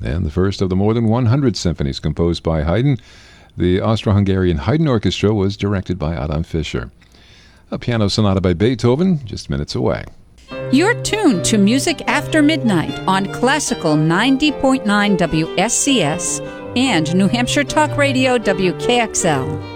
and the first of the more than 100 symphonies composed by Haydn. The Austro-Hungarian Haydn Orchestra was directed by Adam Fischer. A piano sonata by Beethoven, just minutes away. You're tuned to Music After Midnight on Classical 90.9 WSCS and New Hampshire Talk Radio WKXL.